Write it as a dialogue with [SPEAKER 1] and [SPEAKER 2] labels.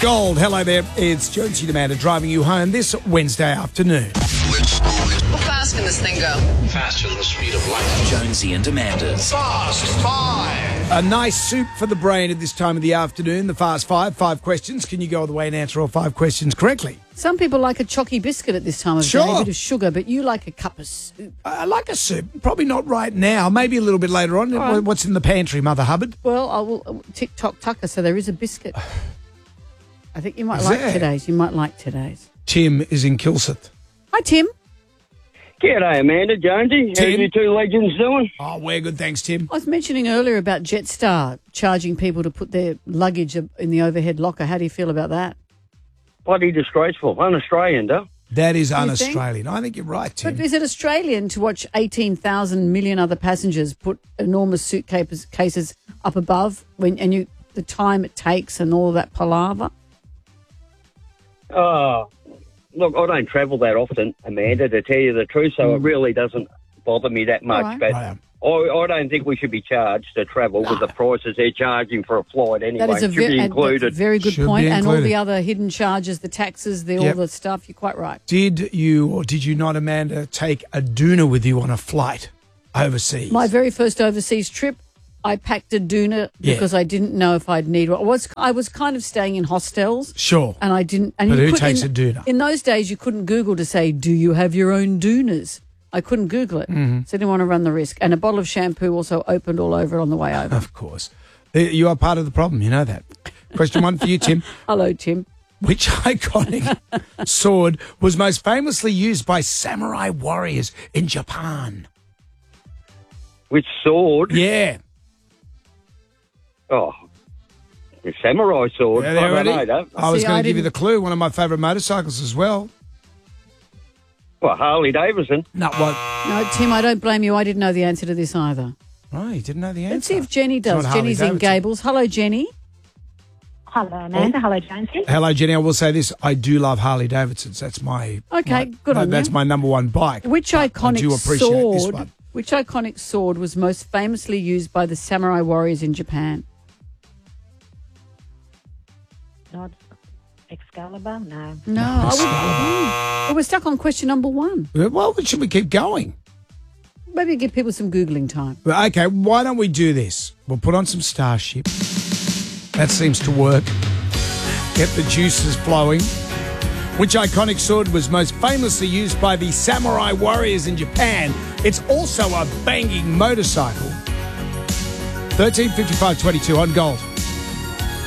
[SPEAKER 1] Gold. Hello there. It's Jonesy Amanda driving you home this Wednesday afternoon.
[SPEAKER 2] How fast can this thing go?
[SPEAKER 3] Faster than the speed of light.
[SPEAKER 4] Jonesy and Amanda's
[SPEAKER 3] Fast Five.
[SPEAKER 1] A nice soup for the brain at this time of the afternoon. The Fast Five. 5 questions. Can you go all the way and answer all 5 questions correctly?
[SPEAKER 5] Some people like a chalky biscuit at this time of day, a bit of sugar, but you like a cup of soup.
[SPEAKER 1] I like a soup. Probably not right now. Maybe a little bit later on.
[SPEAKER 5] Right.
[SPEAKER 1] What's in the pantry, Mother Hubbard?
[SPEAKER 5] Well, I will tick-tock tucker, so there is a biscuit. I think you might
[SPEAKER 1] Is
[SPEAKER 5] like
[SPEAKER 1] there?
[SPEAKER 5] today's. You might like today's.
[SPEAKER 1] Tim is in Kilsyth.
[SPEAKER 5] Hi, Tim.
[SPEAKER 6] G'day, Amanda, Jonesy. How
[SPEAKER 1] Tim.
[SPEAKER 6] you two legends doing?
[SPEAKER 1] Oh, we're good, thanks, Tim.
[SPEAKER 5] I was mentioning earlier about Jetstar charging people to put their luggage in the overhead locker. How do you feel about that?
[SPEAKER 6] Bloody disgraceful. Un-Australian, though.
[SPEAKER 1] That is
[SPEAKER 5] think?
[SPEAKER 1] un-Australian. I think you're right, Tim.
[SPEAKER 5] But is it Australian to watch 18,000 million other passengers put enormous suitcases up above the time it takes and all that palaver?
[SPEAKER 6] Oh, look, I don't travel that often, Amanda, to tell you the truth, so it really doesn't bother me that much.
[SPEAKER 5] Right.
[SPEAKER 6] But
[SPEAKER 1] Right.
[SPEAKER 6] I don't think we should be charged to travel with the prices they're charging for a flight anyway.
[SPEAKER 5] That is a
[SPEAKER 6] Should be included.
[SPEAKER 5] that's a very good
[SPEAKER 1] Should
[SPEAKER 5] point.
[SPEAKER 1] be
[SPEAKER 5] And all
[SPEAKER 1] included.
[SPEAKER 5] the other hidden charges, the taxes, all
[SPEAKER 1] Yep.
[SPEAKER 5] the stuff. You're quite right.
[SPEAKER 1] Did you or did you not, Amanda, take a doona with you on a flight overseas?
[SPEAKER 5] My very first overseas trip, I packed a doona because I didn't know if I'd need one. I was kind of staying in hostels.
[SPEAKER 1] Sure.
[SPEAKER 5] And I didn't. And
[SPEAKER 1] But
[SPEAKER 5] you
[SPEAKER 1] who
[SPEAKER 5] could-
[SPEAKER 1] takes a doona?
[SPEAKER 5] In those days, you couldn't Google to say, "Do you have your own doonas?" I couldn't Google it,
[SPEAKER 1] Mm-hmm.
[SPEAKER 5] so I didn't want to run the risk. And a bottle of shampoo also opened all over it on the way over.
[SPEAKER 1] Of course. You are part of the problem, you know that. Question 1 for you, Tim.
[SPEAKER 5] Hello, Tim.
[SPEAKER 1] Which iconic sword was most famously used by samurai warriors in Japan?
[SPEAKER 6] Which sword?
[SPEAKER 1] Yeah.
[SPEAKER 6] Oh, the samurai sword.
[SPEAKER 1] Yeah,
[SPEAKER 6] I
[SPEAKER 1] there
[SPEAKER 6] don't
[SPEAKER 1] already.
[SPEAKER 6] know, though.
[SPEAKER 1] I was
[SPEAKER 5] See,
[SPEAKER 1] going
[SPEAKER 5] I
[SPEAKER 1] to give you the
[SPEAKER 5] didn't-
[SPEAKER 1] clue. One of my favourite motorcycles as well.
[SPEAKER 6] Well, Harley Davidson.
[SPEAKER 1] No, what?
[SPEAKER 5] No, Tim, I don't blame you. I didn't know the answer to this either.
[SPEAKER 1] Oh, you didn't know the answer.
[SPEAKER 5] Let's see if Jenny does.
[SPEAKER 1] It's not
[SPEAKER 5] Jenny's in
[SPEAKER 1] Harley-Davidson.
[SPEAKER 5] Gables. Hello, Jenny.
[SPEAKER 7] Hello, Amanda. Hello, Jonesy.
[SPEAKER 1] Hello, Jenny. I will say this. I do love Harley Davidsons. That's my...
[SPEAKER 5] Okay, good on
[SPEAKER 1] That's
[SPEAKER 5] you.
[SPEAKER 1] my number one bike.
[SPEAKER 5] Which
[SPEAKER 1] But I
[SPEAKER 5] iconic
[SPEAKER 1] do appreciate this
[SPEAKER 5] sword?
[SPEAKER 1] one.
[SPEAKER 5] Which iconic sword was most famously used by the samurai warriors in Japan?
[SPEAKER 7] Not Excalibur? No.
[SPEAKER 5] No, we're stuck on question number 1.
[SPEAKER 1] Well, should we keep going?
[SPEAKER 5] Maybe give people some Googling time.
[SPEAKER 1] Well, okay, why don't we do this? We'll put on some Starship. That seems to work. Get the juices flowing. Which iconic sword was most famously used by the samurai warriors in Japan? It's also a banging motorcycle. 13:55:22 on Gold.